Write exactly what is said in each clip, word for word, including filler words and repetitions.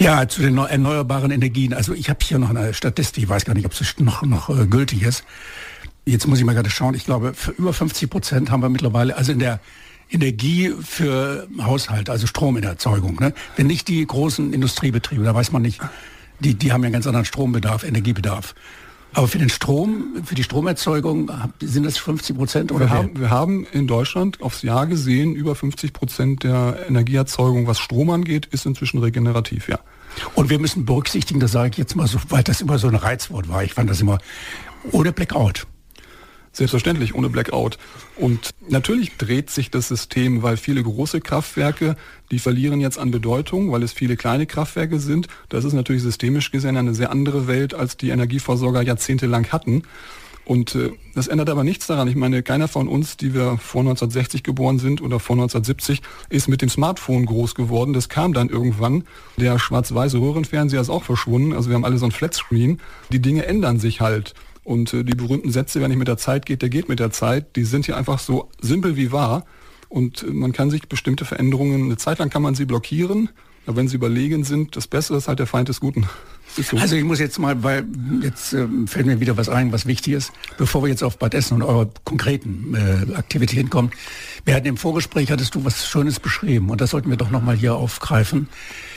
Ja, zu den erneuerbaren Energien. Also ich habe hier noch eine Statistik, ich weiß gar nicht, ob es noch, noch äh, gültig ist. Jetzt muss ich mal gerade schauen. Ich glaube, für über fünfzig Prozent haben wir mittlerweile, also in der Energie für Haushalt, also Strom in der Erzeugung. Ne? Wenn nicht die großen Industriebetriebe, da weiß man nicht, die, die haben ja einen ganz anderen Strombedarf, Energiebedarf. Aber für den Strom, für die Stromerzeugung sind das fünfzig Prozent? Oder wir, haben, wir haben in Deutschland aufs Jahr gesehen, über fünfzig Prozent der Energieerzeugung, was Strom angeht, ist inzwischen regenerativ, ja. Und wir müssen berücksichtigen, das sage ich jetzt mal so, weil das immer so ein Reizwort war. Ich fand das immer ohne Blackout. Selbstverständlich, ohne Blackout. Und natürlich dreht sich das System, weil viele große Kraftwerke, die verlieren jetzt an Bedeutung, weil es viele kleine Kraftwerke sind. Das ist natürlich systemisch gesehen eine sehr andere Welt, als die Energieversorger jahrzehntelang hatten. Und äh, das ändert aber nichts daran. Ich meine, keiner von uns, die wir vor neunzehnhundertsechzig geboren sind oder vor neunzehnhundertsiebzig, ist mit dem Smartphone groß geworden. Das kam dann irgendwann. Der schwarz-weiße Röhrenfernseher ist auch verschwunden. Also wir haben alle so ein Flatscreen. Die Dinge ändern sich halt. Und äh, die berühmten Sätze, wer nicht mit der Zeit geht, der geht mit der Zeit, die sind hier einfach so simpel wie wahr. Und äh, man kann sich bestimmte Veränderungen, eine Zeit lang kann man sie blockieren, aber wenn sie überlegen sind, das Bessere ist halt der Feind des Guten. So. Also ich muss jetzt mal, weil jetzt äh, fällt mir wieder was ein, was wichtig ist, bevor wir jetzt auf Bad Essen und eure konkreten äh, Aktivitäten kommen. Wir hatten im Vorgespräch, hattest du was Schönes beschrieben und das sollten wir doch nochmal hier aufgreifen.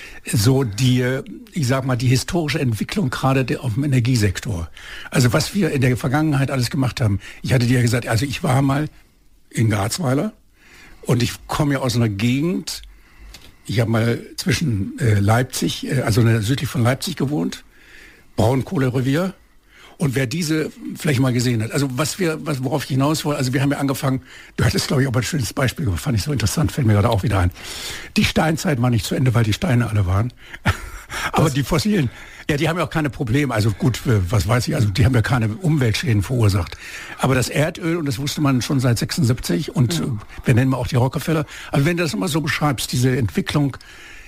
So die, ich sag mal, die historische Entwicklung gerade auf dem Energiesektor. Also was wir in der Vergangenheit alles gemacht haben. Ich hatte dir ja gesagt, also ich war mal in Garzweiler und ich komme ja aus einer Gegend, ich habe mal zwischen äh, Leipzig, äh, also südlich von Leipzig gewohnt, Braunkohlerevier. Und wer diese vielleicht mal gesehen hat, also was wir, was, worauf ich hinaus wollte, also wir haben ja angefangen, du hattest glaube ich auch ein schönes Beispiel, fand ich so interessant, fällt mir gerade auch wieder ein. Die Steinzeit war nicht zu Ende, weil die Steine alle waren. Aber was? Die fossilen, ja, die haben ja auch keine Probleme, also gut, was weiß ich, also die haben ja keine Umweltschäden verursacht. Aber das Erdöl, und das wusste man schon seit sechsundsiebzig und ja. Wir nennen wir auch die Rockefeller, also wenn du das immer so beschreibst, diese Entwicklung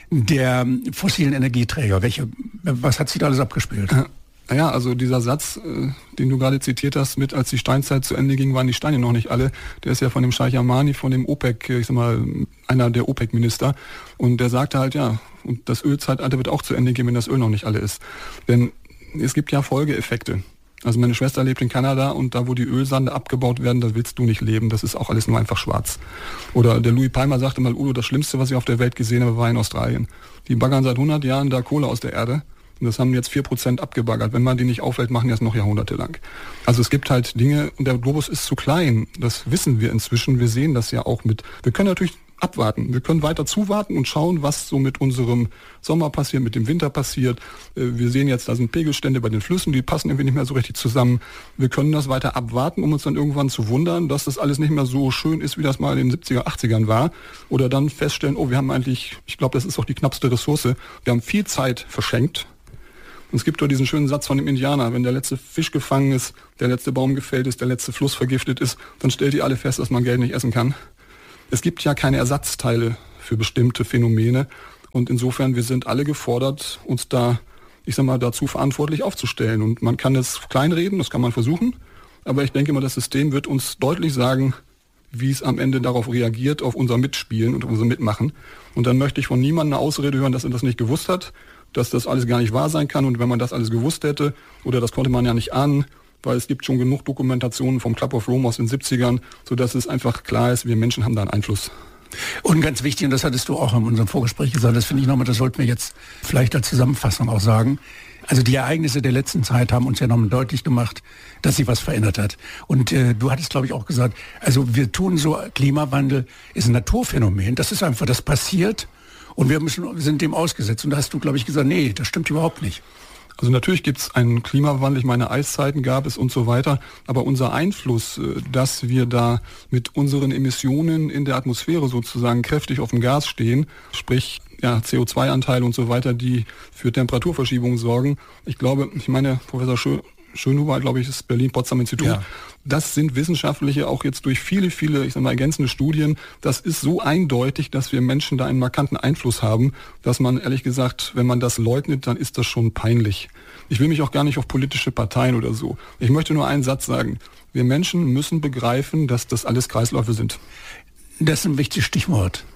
der fossilen Energieträger, welche, was hat sich da alles abgespielt? Ja. Naja, also dieser Satz, äh, den du gerade zitiert hast, mit als die Steinzeit zu Ende ging, waren die Steine noch nicht alle. Der ist ja von dem Scheich Yamani, von dem OPEC, ich sag mal, einer der OPEC-Minister. Und der sagte halt, ja, und das Ölzeitalter wird auch zu Ende gehen, wenn das Öl noch nicht alle ist. Denn es gibt ja Folgeeffekte. Also meine Schwester lebt in Kanada und da, wo die Ölsande abgebaut werden, da willst du nicht leben. Das ist auch alles nur einfach schwarz. Oder der Louis Palmer sagte mal, Udo, das Schlimmste, was ich auf der Welt gesehen habe, war in Australien. Die baggern seit hundert Jahren da Kohle aus der Erde. Und das haben jetzt vier Prozent abgebaggert. Wenn man die nicht aufhält, machen die das noch jahrhundertelang. Also es gibt halt Dinge, und der Globus ist zu klein. Das wissen wir inzwischen. Wir sehen das ja auch mit. Wir können natürlich abwarten. Wir können weiter zuwarten und schauen, was so mit unserem Sommer passiert, mit dem Winter passiert. Wir sehen jetzt, da sind Pegelstände bei den Flüssen, die passen irgendwie nicht mehr so richtig zusammen. Wir können das weiter abwarten, um uns dann irgendwann zu wundern, dass das alles nicht mehr so schön ist, wie das mal in den siebziger, achtzigern war. Oder dann feststellen, oh, wir haben eigentlich, ich glaube, das ist auch die knappste Ressource, wir haben viel Zeit verschenkt. Und es gibt doch diesen schönen Satz von dem Indianer, wenn der letzte Fisch gefangen ist, der letzte Baum gefällt ist, der letzte Fluss vergiftet ist, dann stellt ihr alle fest, dass man Geld nicht essen kann. Es gibt ja keine Ersatzteile für bestimmte Phänomene und insofern, wir sind alle gefordert, uns da, ich sag mal, dazu verantwortlich aufzustellen. Und man kann es kleinreden, das kann man versuchen, aber ich denke mal, das System wird uns deutlich sagen, wie es am Ende darauf reagiert, auf unser Mitspielen und unser Mitmachen. Und dann möchte ich von niemandem eine Ausrede hören, dass er das nicht gewusst hat, dass das alles gar nicht wahr sein kann und wenn man das alles gewusst hätte, oder das konnte man ja nicht ahnen, weil es gibt schon genug Dokumentationen vom Club of Rome aus den siebzigern, sodass es einfach klar ist, wir Menschen haben da einen Einfluss. Und ganz wichtig, und das hattest du auch in unserem Vorgespräch gesagt, das finde ich nochmal, das sollten wir jetzt vielleicht als Zusammenfassung auch sagen. Also die Ereignisse der letzten Zeit haben uns ja nochmal deutlich gemacht, dass sich was verändert hat. Und äh, du hattest, glaube ich, auch gesagt, also wir tun so, Klimawandel ist ein Naturphänomen, das ist einfach, das passiert und wir müssen, sind dem ausgesetzt. Und da hast du, glaube ich, gesagt, nee, das stimmt überhaupt nicht. Also natürlich gibt es einen Klimawandel, ich meine Eiszeiten gab es und so weiter, aber unser Einfluss, dass wir da mit unseren Emissionen in der Atmosphäre sozusagen kräftig auf dem Gas stehen, sprich ja, C O zwei Anteile und so weiter, die für Temperaturverschiebungen sorgen. Ich glaube, ich meine, Professor Schö Schönhuber, glaube ich, das Berlin-Potsdam-Institut. Ja. Das sind wissenschaftliche, auch jetzt durch viele, viele, ich sag mal, ergänzende Studien. Das ist so eindeutig, dass wir Menschen da einen markanten Einfluss haben, dass man, ehrlich gesagt, wenn man das leugnet, dann ist das schon peinlich. Ich will mich auch gar nicht auf politische Parteien oder so. Ich möchte nur einen Satz sagen. Wir Menschen müssen begreifen, dass das alles Kreisläufe sind. Das ist ein wichtiges Stichwort.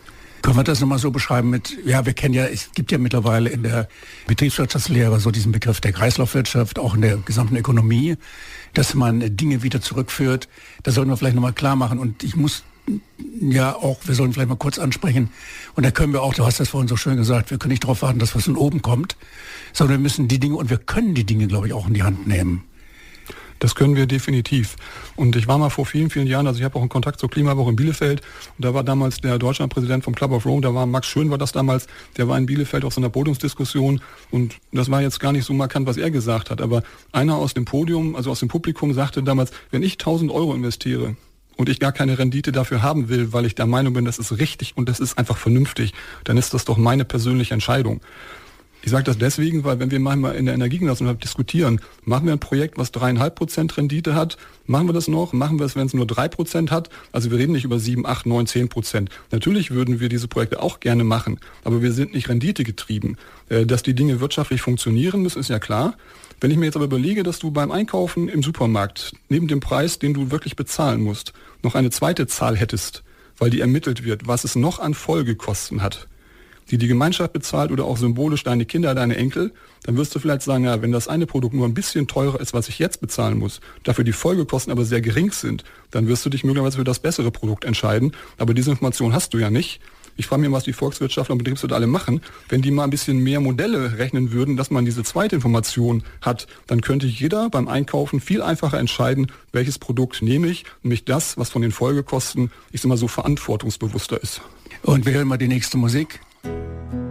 Können wir das nochmal so beschreiben mit, ja, wir kennen ja, es gibt ja mittlerweile in der Betriebswirtschaftslehre so diesen Begriff der Kreislaufwirtschaft, auch in der gesamten Ökonomie, dass man Dinge wieder zurückführt. Das sollten wir vielleicht nochmal klar machen. Und ich muss ja auch, wir sollen vielleicht mal kurz ansprechen, und da können wir auch, du hast das vorhin so schön gesagt, wir können nicht darauf warten, dass was von oben kommt, sondern wir müssen die Dinge, und wir können die Dinge, glaube ich, auch in die Hand nehmen. Das können wir definitiv. Und ich war mal vor vielen, vielen Jahren, also ich habe auch einen Kontakt zur Klimawoche in Bielefeld, und da war damals der Deutschlandpräsident vom Club of Rome, da war Max Schön, war das damals, der war in Bielefeld auf so einer Podiumsdiskussion, und das war jetzt gar nicht so markant, was er gesagt hat, aber einer aus dem Podium, also aus dem Publikum, sagte damals, wenn ich tausend Euro investiere und ich gar keine Rendite dafür haben will, weil ich der Meinung bin, das ist richtig und das ist einfach vernünftig, dann ist das doch meine persönliche Entscheidung. Ich sage das deswegen, weil wenn wir manchmal in der Energiegenossenschaft diskutieren, machen wir ein Projekt, was dreieinhalb Prozent Rendite hat, machen wir das noch, machen wir es, wenn es nur drei Prozent hat, also wir reden nicht über sieben, acht, neun, zehn Prozent. Natürlich würden wir diese Projekte auch gerne machen, aber wir sind nicht renditegetrieben. Dass die Dinge wirtschaftlich funktionieren müssen, ist ja klar. Wenn ich mir jetzt aber überlege, dass du beim Einkaufen im Supermarkt neben dem Preis, den du wirklich bezahlen musst, noch eine zweite Zahl hättest, weil die ermittelt wird, was es noch an Folgekosten hat, die die Gemeinschaft bezahlt oder auch symbolisch deine Kinder, deine Enkel, dann wirst du vielleicht sagen, ja, wenn das eine Produkt nur ein bisschen teurer ist, was ich jetzt bezahlen muss, dafür die Folgekosten aber sehr gering sind, dann wirst du dich möglicherweise für das bessere Produkt entscheiden. Aber diese Information hast du ja nicht. Ich frage mich, was die Volkswirtschaftler und Betriebswirte alle machen. Wenn die mal ein bisschen mehr Modelle rechnen würden, dass man diese zweite Information hat, dann könnte jeder beim Einkaufen viel einfacher entscheiden, welches Produkt nehme ich, nämlich das, was von den Folgekosten, ich sag mal so, verantwortungsbewusster ist. Und wir hören mal die nächste Musik.